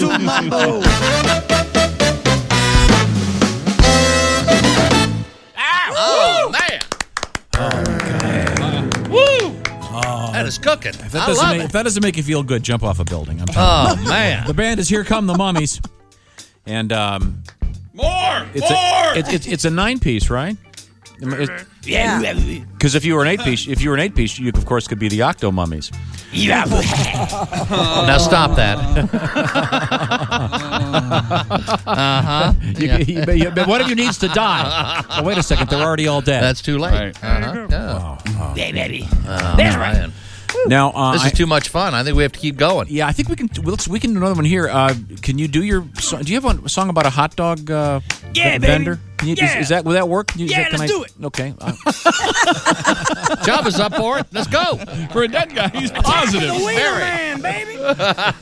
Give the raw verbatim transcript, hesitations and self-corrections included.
to Mambo. Oh, man. Woo! That is cooking. If that, I doesn't love make, it. if that doesn't make you feel good, jump off a building. I'm telling Oh, you. man. The band is Here Come the Mummies. And um, More! it's more! a it, it, it's a nine piece, right? Yeah. Because if you were an eight piece, if you were an eight piece, you of course could be the Octo Mummies. Now stop that. uh-huh. You, Yeah. you, you, but one of you needs to die. Oh, wait a second, they're already all dead. That's too late. Right. Uh-huh. Yeah. oh, oh. Baby. Oh, man. Now uh, This I- is too much fun. I think we have to keep going. Yeah, I think we can. well, Let's we can do another one here. Uh, can you do your? So, do you have a song about a hot dog uh, Yeah, v- baby. vendor? Can you, Yeah. is, is that will that work? Can you- is Yeah, that, can let's I- do it. Okay. Uh, Job is up for it. Let's go. For a dead guy, he's positive. The wiener Very. man, baby.